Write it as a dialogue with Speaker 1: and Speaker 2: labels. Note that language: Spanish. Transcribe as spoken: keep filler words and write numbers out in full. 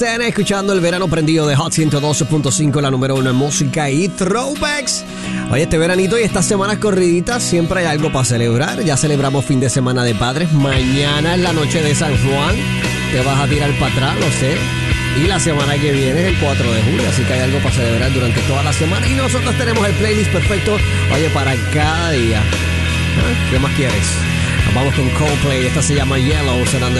Speaker 1: Están escuchando el verano prendido de Hot ciento doce punto cinco, la número uno en música y throwbacks. Oye, este veranito y estas semanas corriditas siempre hay algo para celebrar. Ya celebramos fin de semana de padres. Mañana es la noche de San Juan. Te vas a tirar para atrás, lo sé. Y la semana que viene es el cuatro de julio, así que hay algo para celebrar durante toda la semana. Y nosotros tenemos el playlist perfecto, oye, para cada día. ¿Ah? ¿Qué más quieres? Nos vamos con Coldplay. Esta se llama Yellow, sonando